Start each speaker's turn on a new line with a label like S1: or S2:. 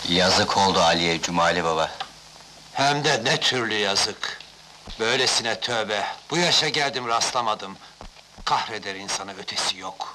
S1: Yazık oldu Ali'ye Cumali baba.
S2: Hem de ne türlü yazık! Böylesine tövbe, bu yaşa geldim rastlamadım. Kahreder insanı, ötesi yok.